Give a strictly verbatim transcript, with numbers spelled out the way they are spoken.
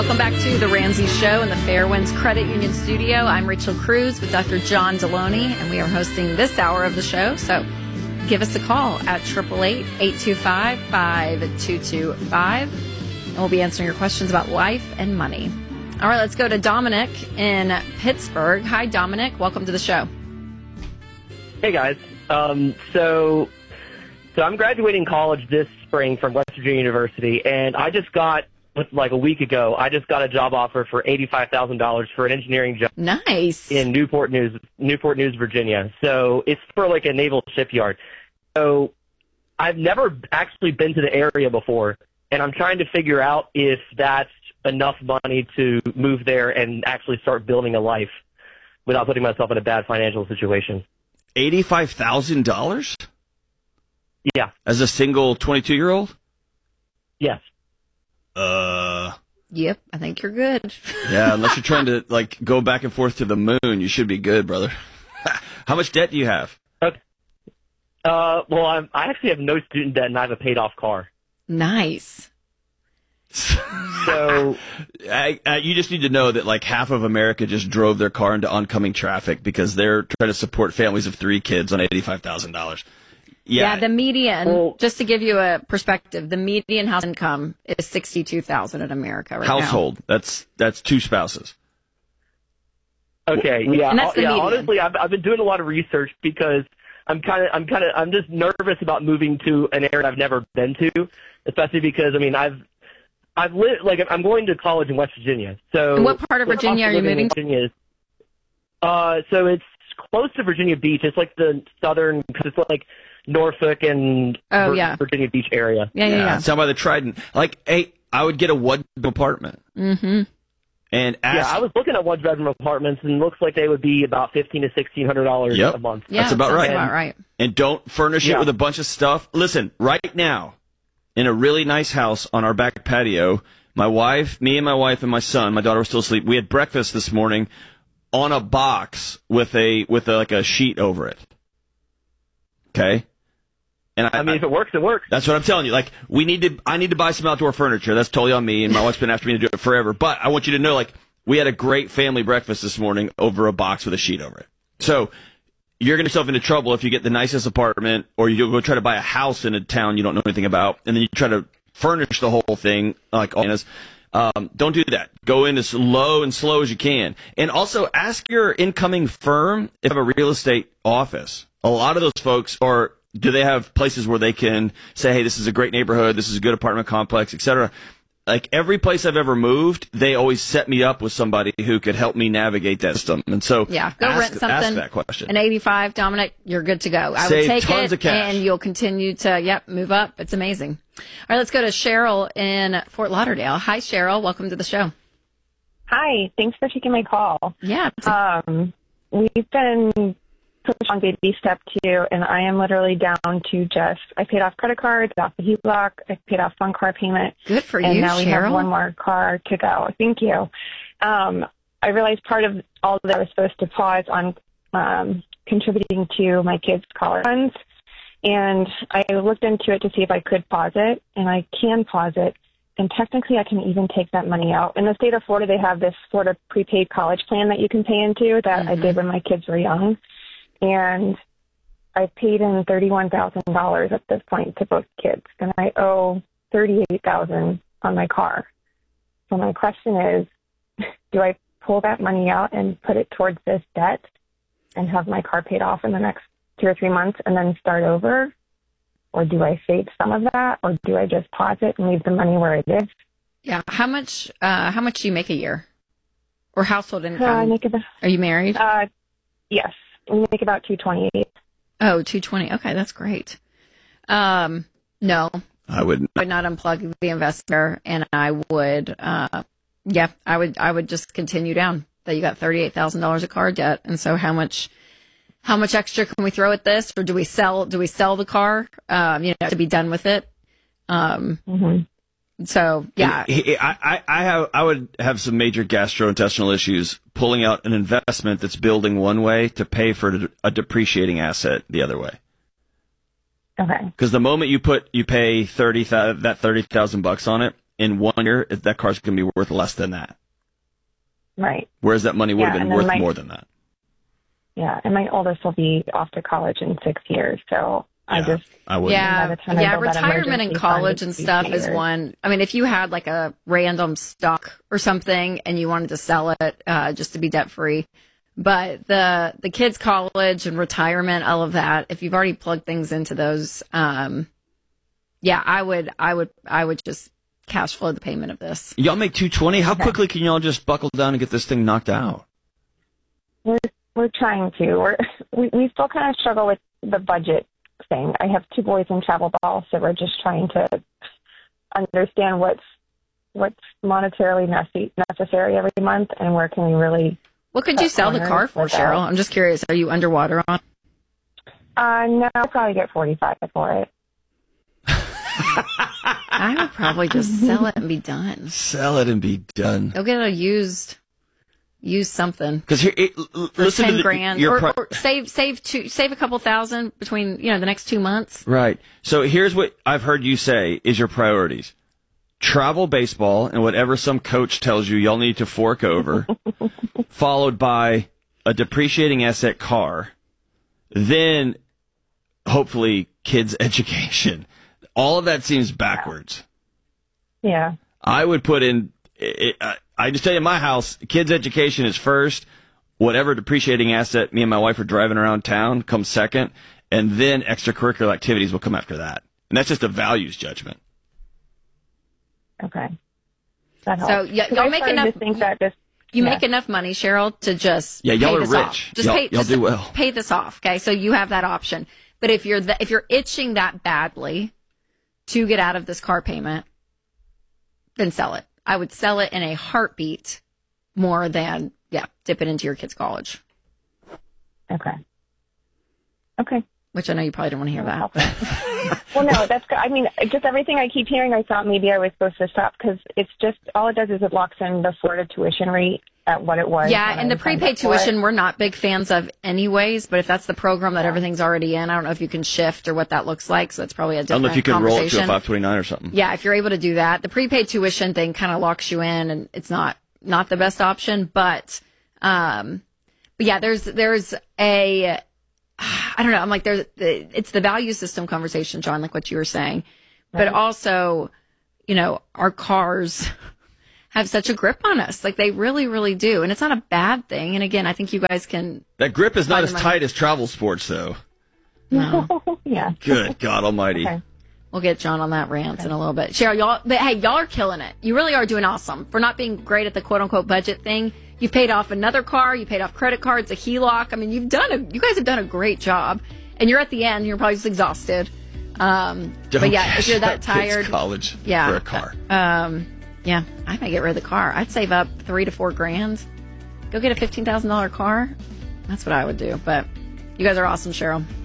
Welcome back to the Ramsey Show in the Fairwinds Credit Union studio. I'm Rachel Cruz with Doctor John Deloney, and we are hosting this hour of the show. So give us a call at eight eight eight, eight two five, five two two five, and we'll be answering your questions about life and money. All right, let's go to Dominic in Pittsburgh. Hi, Dominic. Welcome to the show. Hey, guys. Um, so, so I'm graduating college this spring from West Virginia University, and I just got like a week ago, I just got a job offer for eighty-five thousand dollars for an engineering job. Nice. In Newport News, Newport News, Virginia. So it's for like a naval shipyard. So I've never actually been to the area before, and I'm trying to figure out if that's enough money to move there and actually start building a life without putting myself in a bad financial situation. eighty-five thousand dollars? Yeah. As a single twenty-two-year-old? Yes. Uh. Yep, I think you're good. Yeah, unless you're trying to like go back and forth to the moon, you should be good, brother. How much debt do you have? Okay. Uh, well, I'm, I actually have no student debt, and I have a paid-off car. Nice. So, I, I, you just need to know that like half of America just drove their car into oncoming traffic because they're trying to support families of three kids on eighty-five thousand dollars. Yeah. yeah, the median, well, just to give you a perspective, the median house income is sixty-two thousand dollars in America right household. now. That's that's two spouses. Okay, yeah, and that's the yeah. median. Honestly, I've I've been doing a lot of research because I'm kind of I'm kind of I'm just nervous about moving to an area I've never been to, especially because I mean I've I've lived like I'm going to college in West Virginia. So and what part of the Virginia cost are of you living in moving to? Virginia is, uh, so it's close to Virginia Beach. It's like the southern, because it's like Norfolk and Oh, Vir- yeah. Virginia Beach area. Yeah, yeah, yeah. It's down by the Trident. Like, hey, I would get a one apartment. Mm-hmm. And ask, Yeah, I was looking at one-bedroom apartments, and it looks like they would be about fifteen to sixteen hundred dollars Yep. a month. Yeah, That's about sounds right. about right. And don't furnish Yeah. it with a bunch of stuff. Listen, right now, in a really nice house on our back patio, my wife, me and my wife and my son, my daughter was still asleep. We had breakfast this morning on a box with a with a, like a sheet over it. Okay, and I, I mean, if it works, it works. that's what I'm telling you. Like, we need to. I need to buy some outdoor furniture. That's totally on me. And my wife's been after me to do it forever. But I want you to know, like, we had a great family breakfast this morning over a box with a sheet over it. So you're going to get yourself into trouble if you get the nicest apartment, or you go try to buy a house in a town you don't know anything about, and then you try to furnish the whole thing like all this. Um, don't do that. Go in as low and slow as you can. And also ask your incoming firm if they have a real estate office. A lot of those folks are, do they have places where they can say, hey, this is a great neighborhood, this is a good apartment complex, et cetera. Like every place I've ever moved, they always set me up with somebody who could help me navigate that system. And so Yeah, go ask, rent something. ask that question. An eighty-five, Dominic, you're good to go. I Save would take tons it, of cash. and you'll continue to, yep, move up. It's amazing. All right, let's go to Cheryl in Fort Lauderdale. Hi, Cheryl. Welcome to the show. Hi, thanks for taking my call. Yeah. Um, we've been pushed on baby step two, and I am literally down to just, I paid off credit cards, off the H E L O C, I paid off one car payment. Good for and you, now we Cheryl. have one more car to go. Thank you. Um, I realized part of all that I was supposed to pause on um, contributing to my kids' college funds, and I looked into it to see if I could pause it, and I can pause it. And technically, I can even take that money out. In the state of Florida, they have this sort of prepaid college plan that you can pay into that Mm-hmm. I did when my kids were young. And I paid in thirty-one thousand dollars at this point to both kids, and I owe thirty-eight thousand dollars on my car. So my question is, do I pull that money out and put it towards this debt and have my car paid off in the next two or three months and then start over? Or do I save some of that, or do I just pause it and leave the money where it is? Yeah. How much, uh, how much do you make a year? Or household Uh, income? I make about, Are you married? uh, yes, we make about two twenty-eight. Oh, two twenty. Okay, that's great. Um, no, I would I would not unplug the investor, and I would, uh, yeah, I would, I would just continue down. That you got thirty-eight thousand dollars of car debt, and so how much, how much extra can we throw at this, or do we sell? Do we sell the car? Um, you know, to be done with it. Um, Mm-hmm. so yeah, I, I, I have, I would have some major gastrointestinal issues pulling out an investment that's building one way to pay for a depreciating asset the other way. Okay. Because the moment you put, you pay thirty that thirty thousand bucks on it, in one year, that car's going to be worth less than that. Right. Whereas that money would Yeah, have been and then worth my- more than that. Yeah, and my oldest will be off to college in six years, so I Yeah, just I would. by Yeah, the time I yeah. build that Retirement and emergency college fund, and it's two stuff is years. one. I mean, if you had like a random stock or something and you wanted to sell it uh, just to be debt free, but the the kids' college and retirement, all of that, if you've already plugged things into those, um, yeah, I would, I would, I would just cash flow the payment of this. Y'all make two twenty. How Okay. quickly can y'all just buckle down and get this thing knocked out? We're we're trying to. We're we, we still kind of struggle with the budget thing. I have two boys in travel ball, so we're just trying to understand what's what's monetarily nece- necessary every month and where can we really. What could you cut sell the corners car for, without- Cheryl? I'm just curious. Are you underwater on? Uh, no, I'll probably get forty-five for it. I would probably just sell it and be done. Sell it and be done. Go get a used, use something. Because here, it, l- For listen ten to the, grand, your or, pri- or save save two, save a couple thousand between you know the next two months. Right. So here's what I've heard you say is your priorities. Travel baseball and whatever some coach tells you y'all need to fork over, followed by a depreciating asset car, then hopefully kids' education. All of that seems backwards. Yeah. I would put in, it, I, I just tell you, in my house, kids' education is first. Whatever depreciating asset me and my wife are driving around town comes second. And then extracurricular activities will come after that. And that's just a values judgment. Okay. That helps. So, yeah, 'Cause y'all I make started enough- to think that this, You yeah. make enough money, Cheryl, to just Yeah, y'all pay are this rich. off. Just Y'all- pay, y'all just do well. Pay this off, okay? So you have that option. But if you're the, if you're itching that badly to get out of this car payment, then sell it. I would sell it in a heartbeat more than yeah, dip it into your kid's college. Okay. Okay. Which I know you probably don't want to hear that. Well, no, that's good. I mean, just everything I keep hearing, I thought maybe I was supposed to stop because it's just, all it does is it locks in the Florida tuition rate at what it was. Yeah, when and I the signed prepaid up for it. tuition we're not big fans of anyways, but if that's the program that everything's already in, I don't know if you can shift or what that looks like, so it's probably a I don't different know if you can roll it to a conversation. five twenty-nine or something. Yeah, if you're able to do that. The prepaid tuition thing kind of locks you in and it's not not the best option, but um but yeah, there's there's a I don't know, I'm like there's it's the value system conversation, John, like what you were saying. But Right. also, you know, our cars have such a grip on us. Like they really, really do. And it's not a bad thing. And again, I think you guys can That grip is not Find as the money. tight as travel sports, though. no. Yeah. Good God Almighty. Okay. We'll get John on that rant in a little bit. Cheryl, y'all, but hey, y'all are killing it. You really are doing awesome. For not being great at the quote unquote budget thing, you've paid off another car, you paid off credit cards, a H E L O C. I mean, you've done a, you guys have done a great job. And you're at the end, you're probably just exhausted. Um, Don't but yeah, if cash you're out that kids' tired, college yeah, for a car. Um, yeah, I might get rid of the car. I'd save up three to four grand. Go get a fifteen thousand dollars car. That's what I would do. But you guys are awesome, Cheryl.